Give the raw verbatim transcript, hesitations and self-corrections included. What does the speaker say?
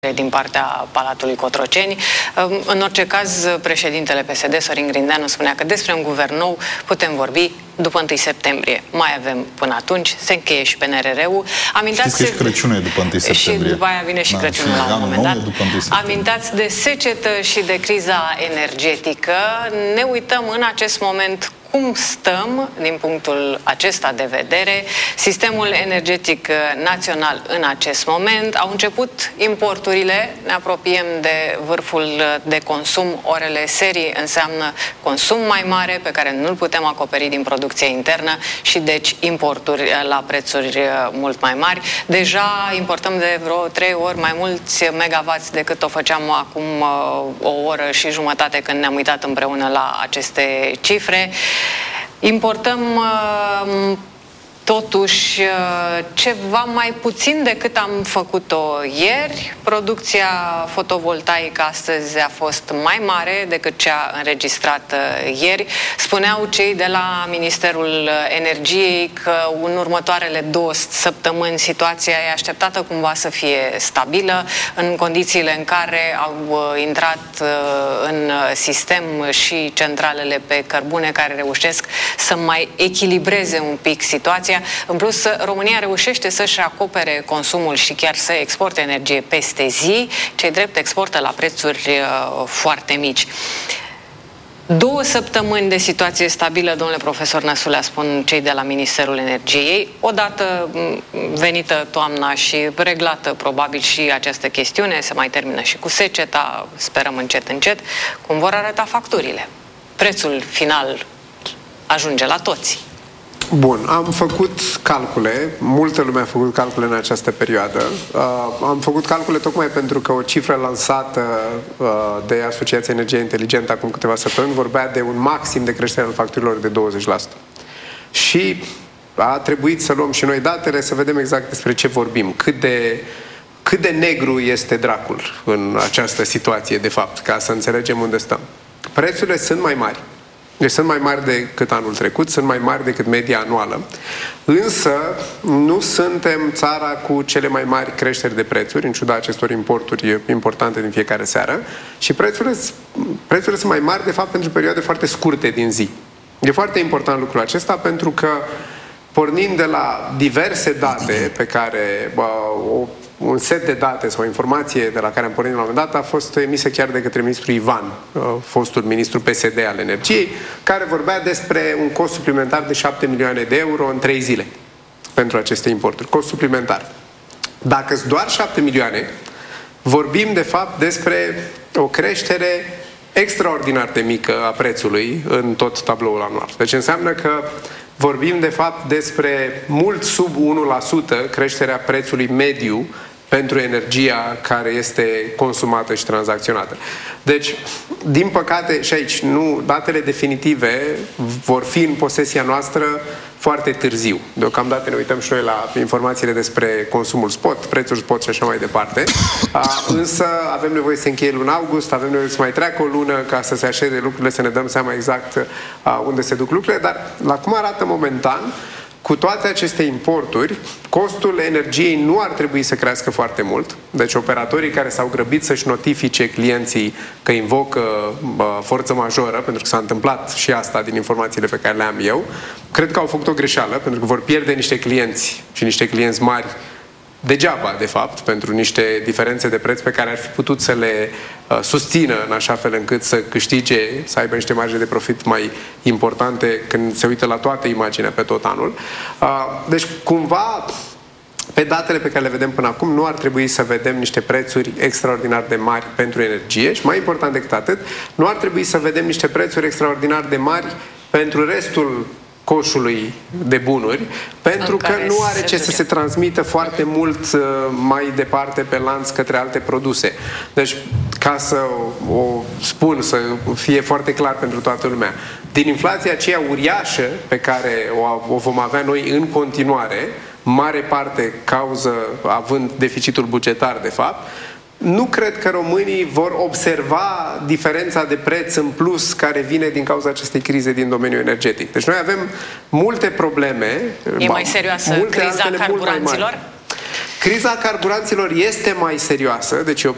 din partea Palatului Cotroceni. În orice caz, președintele P S D, Sorin Grindeanu, spunea că despre un guvern nou putem vorbi după întâi septembrie. Mai avem până atunci, se încheie și P N R R-ul. Știți că și Crăciunul e după întâi septembrie. Și după aia vine și Crăciunul la un moment dat. Amintați de secetă și de criza energetică. Ne uităm în acest moment cum stăm din punctul acesta de vedere. Sistemul energetic național în acest moment. Au început importurile, ne apropiem de vârful de consum, orele serii înseamnă consum mai mare pe care nu-l putem acoperi din producția internă și deci importuri la prețuri mult mai mari. Deja importăm de vreo trei ori mai mulți megavați decât o făceam acum o oră și jumătate când ne-am uitat împreună la aceste cifre. Importăm uh, totuși uh, ceva mai puțin decât am făcut-o ieri. Producția fotovoltaică astăzi a fost mai mare decât cea înregistrată ieri. Spuneau cei de la Ministerul Energiei că în următoarele două săptămâni situația e așteptată cumva să fie stabilă în condițiile în care au uh, intrat uh, în sistem și centralele pe cărbune care reușesc să mai echilibreze un pic situația. În plus, România reușește să-și acopere consumul și chiar să exporte energie peste zi, cei drept exportă la prețuri uh, foarte mici. Două săptămâni de situație stabilă, domnule profesor Năsulea, spun cei de la Ministerul Energiei. Odată venită toamna și reglată probabil și această chestiune, se mai termină și cu seceta, sperăm încet, încet, cum vor arăta facturile. Prețul final ajunge la toți. Bun, am făcut calcule, multă lume a făcut calcule în această perioadă. Uh, am făcut calcule tocmai pentru că o cifră lansată uh, de Asociația Energie Inteligentă acum câteva săptămâni vorbea de un maxim de creștere al facturilor de douăzeci la sută. Și a trebuit să luăm și noi datele, să vedem exact despre ce vorbim, cât de, cât de negru este dracul în această situație, de fapt, ca să înțelegem unde stăm. Prețurile sunt mai mari. Deci sunt mai mari decât anul trecut, sunt mai mari decât media anuală, însă nu suntem țara cu cele mai mari creșteri de prețuri, în ciuda acestor importuri importante din fiecare seară, și prețurile, prețurile sunt mai mari, de fapt, pentru perioade foarte scurte din zi. E foarte important lucrul acesta, pentru că, pornind de la diverse date pe care bă, o un set de date sau informație de la care am pornit la un moment dat a fost emisă chiar de către ministrul Ivan, fostul ministru P S D al Energiei, care vorbea despre un cost suplimentar de șapte milioane de euro în trei zile pentru aceste importuri. Cost suplimentar. Dacă sunt doar șapte milioane, vorbim de fapt despre o creștere extraordinar de mică a prețului în tot tabloul anual. Deci înseamnă că vorbim de fapt despre mult sub unu la sută creșterea prețului mediu pentru energia care este consumată și tranzacționată. Deci, din păcate, și aici, nu, datele definitive vor fi în posesia noastră foarte târziu. Deocamdată ne uităm și noi la informațiile despre consumul spot, prețul spot și așa mai departe. A, însă avem nevoie să încheie luna august, avem nevoie să mai treacă o lună ca să se așeze lucrurile, să ne dăm seama exact a, unde se duc lucrurile, dar la cum arată momentan, cu toate aceste importuri, costul energiei nu ar trebui să crească foarte mult. Deci operatorii care s-au grăbit să-și notifice clienții că invocă bă, forță majoră, pentru că s-a întâmplat și asta din informațiile pe care le am eu, cred că au făcut o greșeală, pentru că vor pierde niște clienți și niște clienți mari degeaba, de fapt, pentru niște diferențe de preț pe care ar fi putut să le uh, susțină în așa fel încât să câștige, să aibă niște marje de profit mai importante când se uită la toată imaginea pe tot anul. Uh, deci, cumva, pe datele pe care le vedem până acum, nu ar trebui să vedem niște prețuri extraordinar de mari pentru energie și, mai important decât atât, nu ar trebui să vedem niște prețuri extraordinar de mari pentru restul coșului de bunuri, pentru că nu are ce să se transmită foarte mult uh, mai departe pe lanț către alte produse. Deci, ca să o, o spun, să fie foarte clar pentru toată lumea, din inflația aceea uriașă pe care o, o vom avea noi în continuare, mare parte cauză având deficitul bugetar, de fapt, nu cred că românii vor observa diferența de preț în plus care vine din cauza acestei crize din domeniul energetic. Deci noi avem multe probleme. E mai serioasă criza carburanților? Criza carburanților este mai serioasă, deci e o